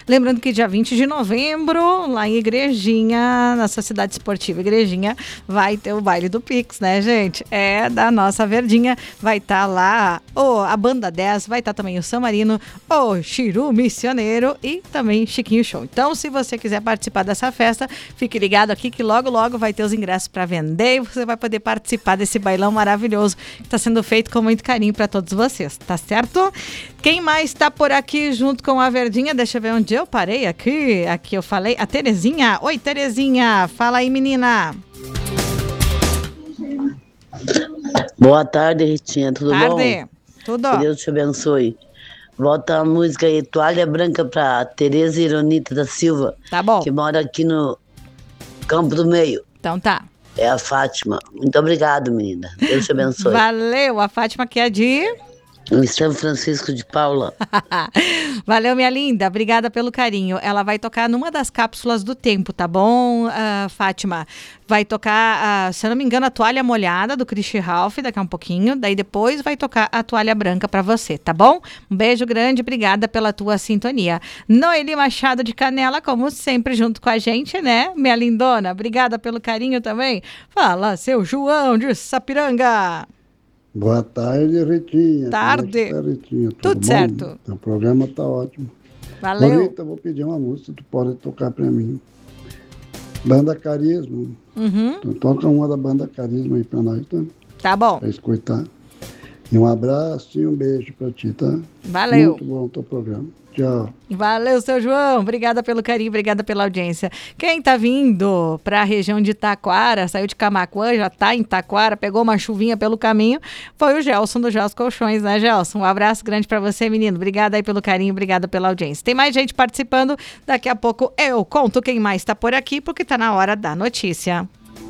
Lembrando que dia 20 de novembro, lá em Igrejinha, nossa cidade esportiva Igrejinha, vai ter o baile do Pix, né, gente? É da nossa Verdinha, vai estar lá a Banda 10, vai estar também o San Marino, o Chiru Missioneiro e também Chiquinho Show. Então, se você quiser participar dessa festa, fique ligado aqui que logo, logo vai ter os ingressos para vender e você vai poder participar desse bailão maravilhoso que está sendo feito com muito carinho para todos vocês, tá certo? Quem mais está por aqui junto com a Verdinha? Deixa eu ver onde eu parei aqui. Aqui eu falei, a Terezinha. Oi, Terezinha. Fala aí, menina. Boa tarde, Ritinha. Tudo bom? Tudo. Que Deus te abençoe. Volta a música aí, Toalha Branca para Tereza Ironita da Silva. Tá bom. Que mora aqui no Campo do Meio. Então tá. É a Fátima. Muito obrigado, menina. Deus te abençoe. Valeu. A Fátima que é de... Em São Francisco de Paula. Valeu, minha linda. Obrigada pelo carinho. Ela vai tocar numa das cápsulas do tempo, tá bom, Fátima? Vai tocar, se eu não me engano, a Toalha Molhada do Christy Ralph daqui a um pouquinho. Daí depois vai tocar a Toalha Branca pra você, tá bom? Um beijo grande. Obrigada pela tua sintonia. Noeli Machado de Canela, como sempre, junto com a gente, né? Minha lindona. Obrigada pelo carinho também. Fala, seu João de Sapiranga. Boa tarde, Ritinha. Tarde. Como é que tá, Ritinha? Tudo bom? certo. O programa tá ótimo. Valeu. Rita, vou pedir uma música, tu pode tocar pra mim. Banda Carisma. Então, toca uma da Banda Carisma aí pra nós, tá? Tá bom. Pra escutar. E um abraço e um beijo pra ti, tá? Valeu. Muito bom o teu programa. Tchau. Valeu, seu João. Obrigada pelo carinho, obrigada pela audiência. Quem tá vindo para a região de Taquara, saiu de Camaquã, já tá em Taquara, pegou uma chuvinha pelo caminho, foi o Gelson do Gelson Colchões, né, Gelson? Um abraço grande para você, menino. Obrigada aí pelo carinho, obrigada pela audiência. Tem mais gente participando. Daqui a pouco eu conto quem mais tá por aqui, porque tá na hora da notícia.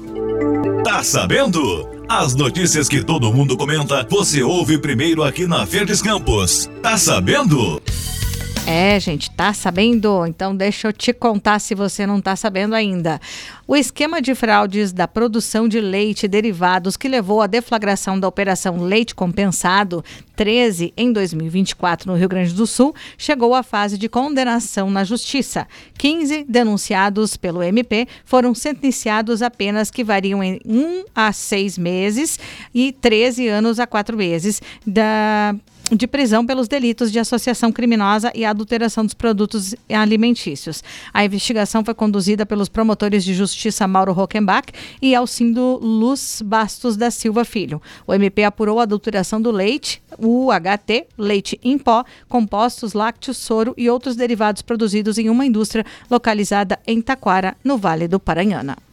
Tá sabendo? As notícias que todo mundo comenta, você ouve primeiro aqui na Verdes Campos. Tá sabendo? É, gente, tá sabendo? Então deixa eu te contar se você não tá sabendo ainda. O esquema de fraudes da produção de leite e derivados que levou à deflagração da Operação Leite Compensado 13 em 2024 no Rio Grande do Sul chegou à fase de condenação na Justiça. 15 denunciados pelo MP foram sentenciados a penas que variam em 1 a 6 meses e 13 anos a 4 meses de prisão pelos delitos de associação criminosa e adulteração dos produtos alimentícios. A investigação foi conduzida pelos promotores de justiça Mauro Rockenbach e Alcindo Luz Bastos da Silva Filho. O MP apurou a adulteração do leite, UHT, leite em pó, compostos, lácteos, soro e outros derivados produzidos em uma indústria localizada em Taquara, no Vale do Paranhana.